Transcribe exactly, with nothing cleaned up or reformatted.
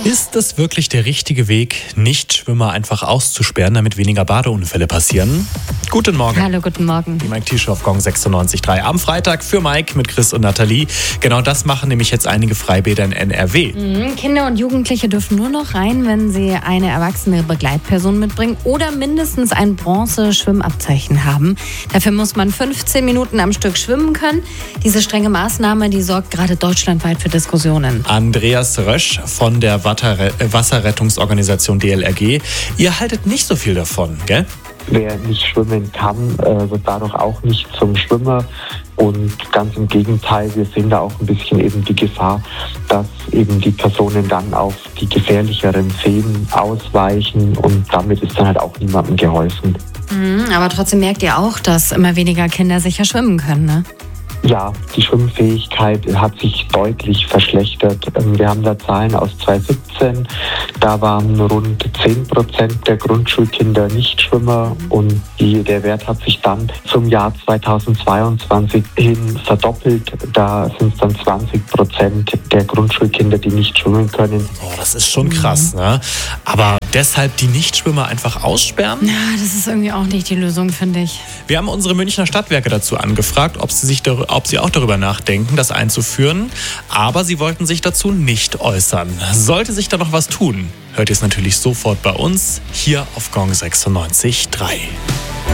Ist es wirklich der richtige Weg, Nichtschwimmer einfach auszusperren, damit weniger Badeunfälle passieren? Guten Morgen. Hallo, guten Morgen. Die Mike T-Show auf Gong sechsundneunzig Komma drei. Am Freitag für Mike mit Chris und Nathalie. Genau das machen nämlich jetzt einige Freibäder in N R W. Mhm. Kinder und Jugendliche dürfen nur noch rein, wenn sie eine erwachsene Begleitperson mitbringen oder mindestens ein Bronze-Schwimmabzeichen haben. Dafür muss man fünfzehn Minuten am Stück schwimmen können. Diese strenge Maßnahme, die sorgt gerade deutschlandweit für Diskussionen. Andreas Rösch von der Wasserrettungsorganisation D L R G. Ihr haltet nicht so viel davon, gell? Wer nicht schwimmen kann, wird dadurch auch nicht zum Schwimmer. Und ganz im Gegenteil, wir sehen da auch ein bisschen eben die Gefahr, dass eben die Personen dann auf die gefährlicheren Seen ausweichen und damit ist dann halt auch niemandem geholfen. Mhm, aber trotzdem merkt ihr auch, dass immer weniger Kinder sicher schwimmen können, ne? Ja, die Schwimmfähigkeit hat sich deutlich verschlechtert. Wir haben da Zahlen aus zweitausendsiebzehn. Da waren rund zehn Prozent der Grundschulkinder Nichtschwimmer und die, der Wert hat sich dann zum Jahr zweitausendzweiundzwanzig hin verdoppelt. Da sind es dann zwanzig Prozent der Grundschulkinder, die nicht schwimmen können. Oh, das ist schon krass, mhm. ne? Aber deshalb die Nichtschwimmer einfach aussperren? Ja, das ist irgendwie auch nicht die Lösung, finde ich. Wir haben unsere Münchner Stadtwerke dazu angefragt, ob sie sich darüber ob sie auch darüber nachdenken, das einzuführen. Aber sie wollten sich dazu nicht äußern. Sollte sich da noch was tun, hört ihr es natürlich sofort bei uns hier auf Gong sechsundneunzig Komma drei.